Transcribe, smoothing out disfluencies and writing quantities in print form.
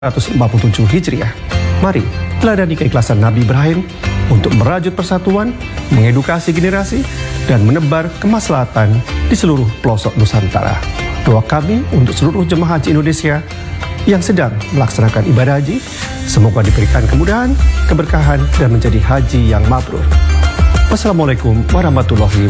1447 Hijriah. Mari teladani keikhlasan Nabi Ibrahim untuk merajut persatuan, mengedukasi generasi, dan menebar kemaslahatan di seluruh pelosok Nusantara. Doa kami untuk seluruh jemaah haji Indonesia yang sedang melaksanakan ibadah haji, semoga diberikan kemudahan, keberkahan, dan menjadi haji yang mabrur. Wassalamualaikum warahmatullahi